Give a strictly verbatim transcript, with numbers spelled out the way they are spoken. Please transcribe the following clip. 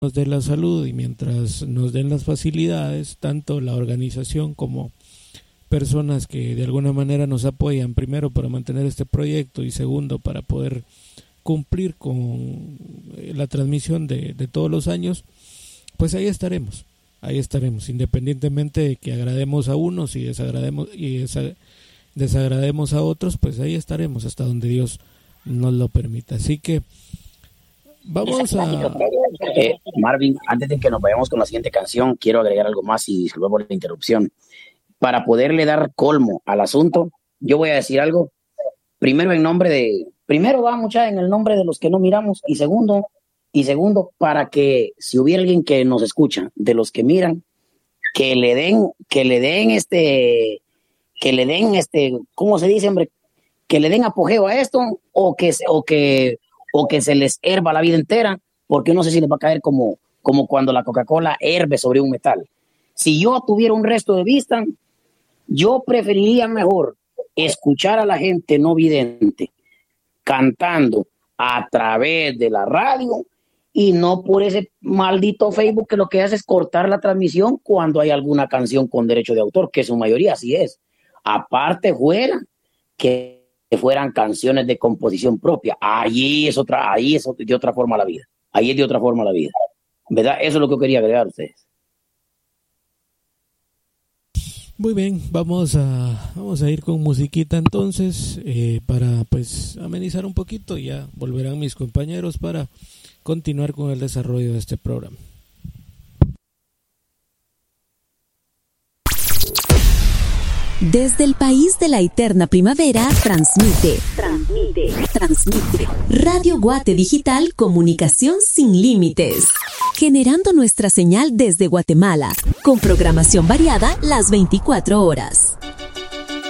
nos dé la salud y mientras nos den las facilidades, tanto la organización como personas que de alguna manera nos apoyan, primero para mantener este proyecto y segundo para poder cumplir con la transmisión de, de todos los años, pues ahí estaremos, ahí estaremos, independientemente de que agrademos a unos y desagrademos y desa, desagrademos a otros, pues ahí estaremos hasta donde Dios nos lo permita. Así que vamos a... Eh, Marvin, antes de que nos vayamos con la siguiente canción, quiero agregar algo más y disculpa por la interrupción. Para poderle dar colmo al asunto, yo voy a decir algo. Primero en nombre de... Primero va mucha en el nombre de los que no miramos y segundo, y segundo para que si hubiera alguien que nos escucha, de los que miran, que le den, que le den este, que le den este, ¿cómo se dice, hombre? Que le den apogeo a esto o que, o que, o que se les herva la vida entera, porque no sé si les va a caer como, como cuando la Coca-Cola herve sobre un metal. Si yo tuviera un resto de vista, yo preferiría mejor escuchar a la gente no vidente cantando a través de la radio y no por ese maldito Facebook que lo que hace es cortar la transmisión cuando hay alguna canción con derecho de autor, que su mayoría así es. Aparte fuera que fueran canciones de composición propia, ahí es otra, ahí es de otra forma la vida, ahí es de otra forma la vida, ¿verdad? Eso es lo que quería agregar a ustedes. Muy bien, vamos a vamos a ir con musiquita entonces eh, para pues amenizar un poquito y ya volverán mis compañeros para continuar con el desarrollo de este programa. Desde el país de la eterna primavera, transmite, transmite, transmite. Radio Guate Digital, comunicación sin límites. Generando nuestra señal desde Guatemala, con programación variada las veinticuatro horas.